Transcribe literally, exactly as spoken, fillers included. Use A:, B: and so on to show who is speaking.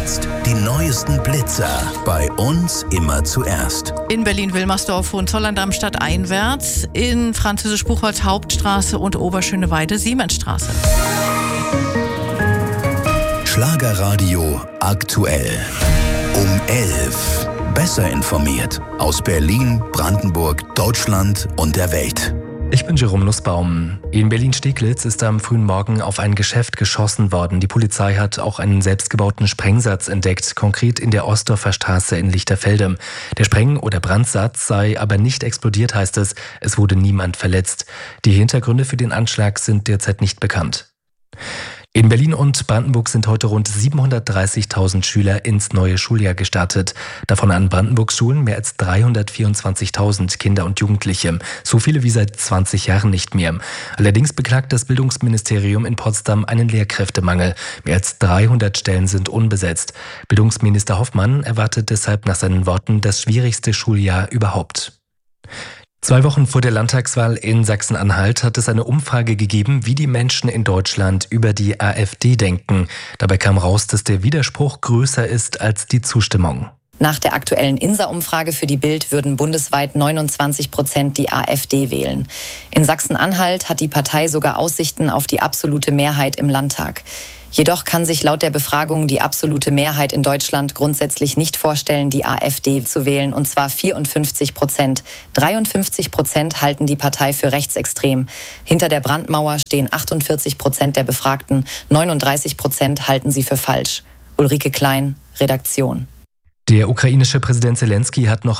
A: Jetzt die neuesten Blitzer. Bei uns immer zuerst.
B: In Berlin-Wilmersdorf, Hohenzollern-Darmstadt einwärts, in Französisch-Buchholz Hauptstraße und Oberschöneweide Siemensstraße.
A: Schlagerradio aktuell. Um elf. Besser informiert. Aus Berlin, Brandenburg, Deutschland und der Welt.
C: Ich bin Jerome Nussbaum. In Berlin-Steglitz ist am frühen Morgen auf ein Geschäft geschossen worden. Die Polizei hat auch einen selbstgebauten Sprengsatz entdeckt, konkret in der Ostdorfer Straße in Lichterfelde. Der Spreng- oder Brandsatz sei aber nicht explodiert, heißt es. Es wurde niemand verletzt. Die Hintergründe für den Anschlag sind derzeit nicht bekannt. In Berlin und Brandenburg sind heute rund siebenhundertdreißigtausend Schüler ins neue Schuljahr gestartet. Davon an Brandenburgs Schulen mehr als dreihundertvierundzwanzigtausend Kinder und Jugendliche. So viele wie seit zwanzig Jahren nicht mehr. Allerdings beklagt das Bildungsministerium in Potsdam einen Lehrkräftemangel. Mehr als dreihundert Stellen sind unbesetzt. Bildungsminister Hoffmann erwartet deshalb nach seinen Worten das schwierigste Schuljahr überhaupt. Zwei Wochen vor der Landtagswahl in Sachsen-Anhalt hat es eine Umfrage gegeben, wie die Menschen in Deutschland über die AfD denken. Dabei kam raus, dass der Widerspruch größer ist als die Zustimmung.
D: Nach der aktuellen INSA-Umfrage für die Bild würden bundesweit neunundzwanzig Prozent die AfD wählen. In Sachsen-Anhalt hat die Partei sogar Aussichten auf die absolute Mehrheit im Landtag. Jedoch kann sich laut der Befragung die absolute Mehrheit in Deutschland grundsätzlich nicht vorstellen, die AfD zu wählen, und zwar vierundfünfzig Prozent. dreiundfünfzig Prozent halten die Partei für rechtsextrem. Hinter der Brandmauer stehen achtundvierzig Prozent der Befragten, neununddreißig Prozent halten sie für falsch. Ulrike Klein, Redaktion.
C: Der ukrainische Präsident Zelensky hat noch